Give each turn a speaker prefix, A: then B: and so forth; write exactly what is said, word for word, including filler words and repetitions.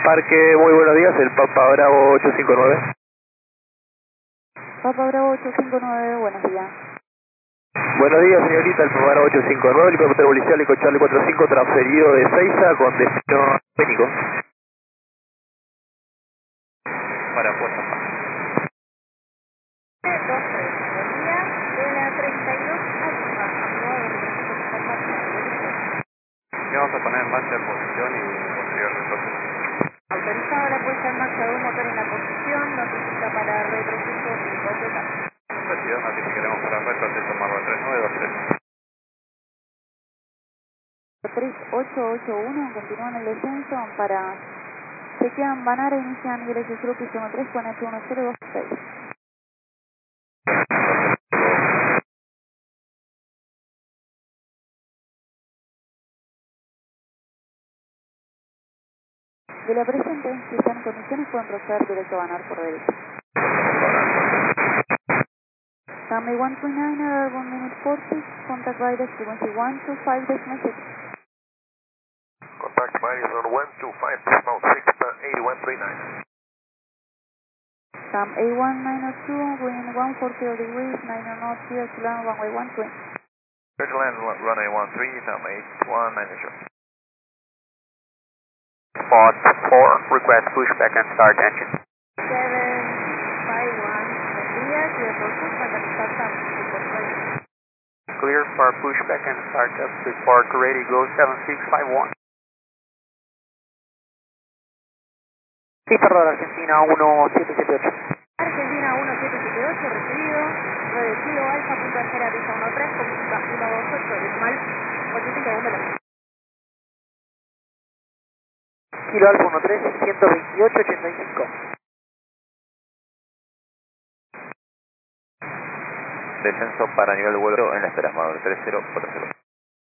A: Parque, muy buenos días, el Papa Bravo ocho cinco nueve.
B: Papa Bravo ocho cinco nueve, buenos días.
A: Buenos días, señorita, el Papa Bravo ocho cinco nueve, helicóptero policial Eco Charlie cuatro cinco, transferido de Seiza con destino técnico. Para Puerto Paz.
B: dos tres, buen día, de la treinta y dos Alfa, aprobado de
A: Le vamos a poner en marcha de posición y posterior retroceso.
B: autorizado la puesta en marcha de un motor en la posición, notifica para retroceso cinco Z.
A: Recibido, notificaremos para retroceso Marva tres nueve dos tres.
B: tres ocho ocho uno, continúan el descenso para chequean Banara, inician ingresos Grupo uno tres con H uno cero dos seis. De la presente, si están en condiciones, pueden proceder directo a Banar por derecha. Runway one three nine, error one minute forty, contact Riders frequency one two five decimal six.
C: Contact Verizon one two five decimal six, eight one three nine.
B: Sam A one nine oh two, wind one forty degrees, nine knot, clear to land runway one three.
C: Clear to land runway one three, Sam eight one nine oh two.
D: Spot four, request pushback and start engine.
B: seven five one, buen día, clear for pushback and start up, report ready.
D: Clear for pushback and start up, report ready, go seven six five one. Sí, perdón, Argentina uno siete siete ocho.
B: Argentina uno siete siete ocho, recibido, nueve Kilo Alfa, punto de Gerardo uno tres, comunica uno dos ocho, decimal ocho cinco uno.
D: Kilo Alfa uno tres, ciento veintiocho ochenta y cinco.
A: Descenso para nivel de vuelo en la espera, Marva tres cero cuatro cero.